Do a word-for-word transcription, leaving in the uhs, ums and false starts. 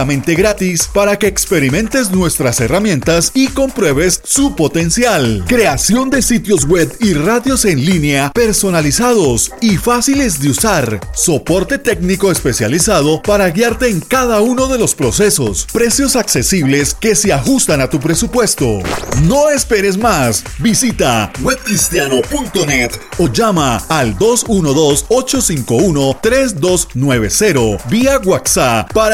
completamente gratis para que experimentes nuestras herramientas y compruebes su potencial. Creación de sitios web y radios en línea personalizados y fáciles de usar. Soporte técnico especializado para guiarte en cada uno de los procesos. Precios accesibles que se ajustan a tu presupuesto. No esperes más. Visita web cristiano punto net o llama al dos uno dos, ocho cinco uno, tres dos nueve cero vía WhatsApp para